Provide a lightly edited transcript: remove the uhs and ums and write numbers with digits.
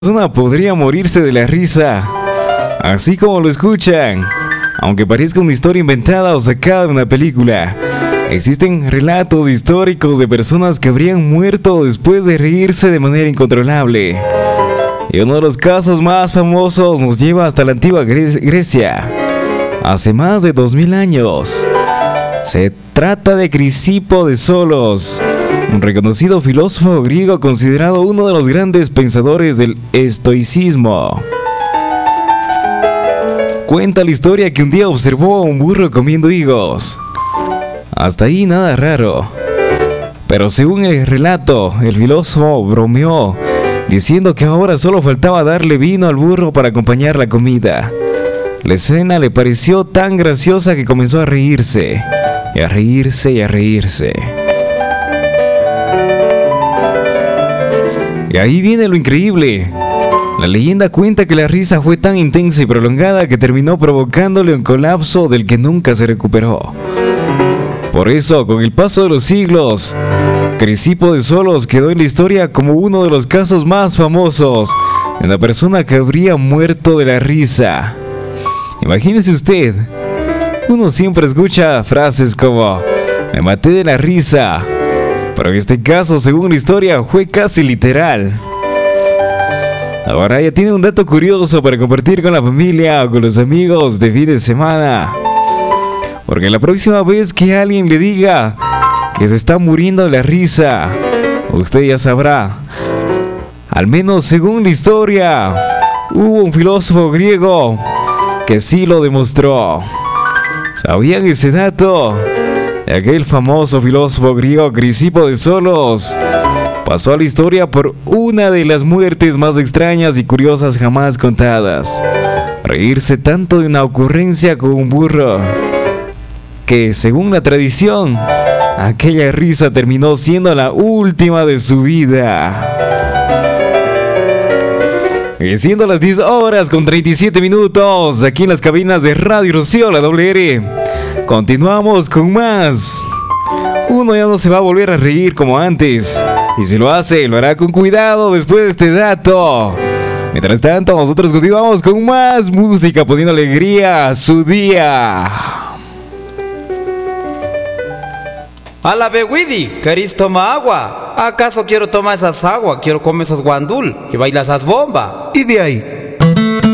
Una podría morirse de la risa, así como lo escuchan. Aunque parezca una historia inventada o sacada de una película, existen relatos históricos de personas que habrían muerto después de reírse de manera incontrolable. Y uno de los casos más famosos nos lleva hasta la antigua Grecia, hace más de 2000 años. Se trata de Crisipo de Solos, un reconocido filósofo griego considerado uno de los grandes pensadores del estoicismo. Cuenta la historia que un día observó a un burro comiendo higos. Hasta ahí nada raro. Pero según el relato, el filósofo bromeó, diciendo que ahora solo faltaba darle vino al burro para acompañar la comida. La escena le pareció tan graciosa que comenzó a reírse, y a reírse, y a reírse. Y ahí viene lo increíble. La leyenda cuenta que la risa fue tan intensa y prolongada que terminó provocándole un colapso del que nunca se recuperó. Por eso, con el paso de los siglos, Crisipo de Solos quedó en la historia como uno de los casos más famosos de una persona que habría muerto de la risa. Imagínese usted, uno siempre escucha frases como "me maté de la risa", pero en este caso, según la historia, fue casi literal. Ahora ya tiene un dato curioso para compartir con la familia o con los amigos de fin de semana. Porque la próxima vez que alguien le diga que se está muriendo de la risa, usted ya sabrá, al menos según la historia, hubo un filósofo griego que sí lo demostró. ¿Sabían ese dato? Aquel famoso filósofo griego Crisipo de Solos pasó a la historia por una de las muertes más extrañas y curiosas jamás contadas. Reírse tanto de una ocurrencia con un burro, que según la tradición, aquella risa terminó siendo la última de su vida. Y siendo las 10 horas con 37 minutos, aquí en las cabinas de Radio Rocío, la WR, continuamos con más. Uno ya no se va a volver a reír como antes, y si lo hace, lo hará con cuidado después de este dato. Mientras tanto, nosotros continuamos con más música, poniendo alegría a su día. A la Bewidi, ¿querés tomar agua? ¿Acaso quiero tomar esas aguas? Quiero comer esos guandul y bailar esas bombas. Y de ahí,